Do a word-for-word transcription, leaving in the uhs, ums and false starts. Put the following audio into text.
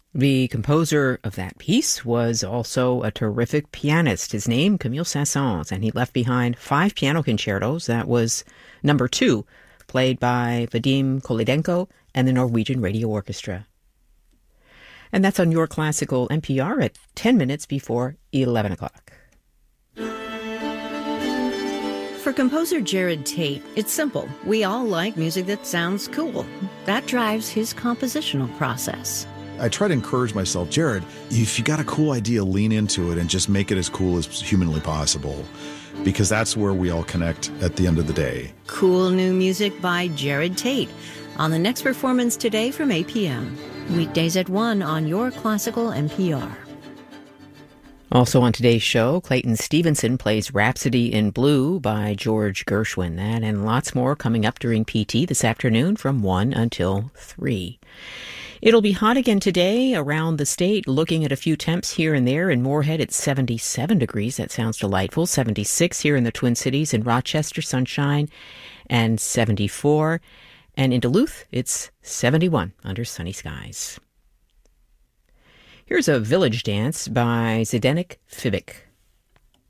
The composer of that piece was also a terrific pianist. His name, Camille Saint-Saëns, and he left behind five piano concertos. That was number two, played by Vadim Kolodenko and the Norwegian Radio Orchestra. And that's on Your Classical N P R at ten minutes before eleven o'clock. For composer Jared Tate, it's simple. We all like music that sounds cool. That drives his compositional process. I try to encourage myself, Jared, if you got a cool idea, lean into it and just make it as cool as humanly possible, because that's where we all connect at the end of the day. Cool new music by Jared Tate on the next performance today from eight p.m. Weekdays at one on Your Classical N P R. Also on today's show, Clayton Stevenson plays Rhapsody in Blue by George Gershwin. That and lots more coming up during P T this afternoon from one until three. It'll be hot again today around the state, looking at a few temps here and there. In Moorhead, it's seventy-seven degrees. That sounds delightful. seventy-six here in the Twin Cities. In Rochester, sunshine, and seventy-four. And in Duluth, it's seventy-one under sunny skies. Here's a village dance by Zdenek Fibik.